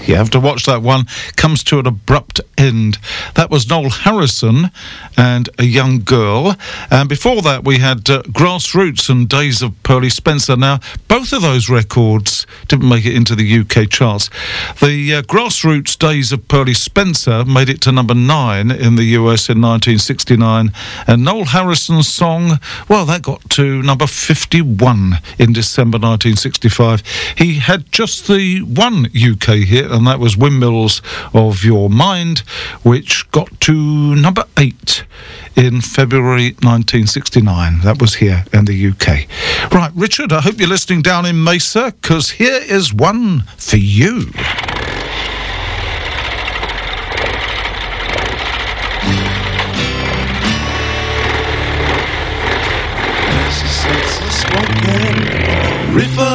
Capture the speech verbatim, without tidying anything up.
You have to watch that one. Comes to an abrupt end. That was Noel Harrison and A Young Girl. And before that, we had uh, Grassroots and Days of Pearly Spencer. Now, both of those records didn't make it into the U K charts. The uh, Grassroots Days of Pearly Spencer made it to number nine in the U S in nineteen sixty-nine. And Noel Harrison's song, well, that got to number fifty-one in December nineteen sixty-five. He had just the one U K hit, and that was Windmills of Your Mind, which got to number eight in February nineteen sixty-nine. That was here in the U K. Right, Richard, I hope you're listening down in Mesa, because here is one for you. River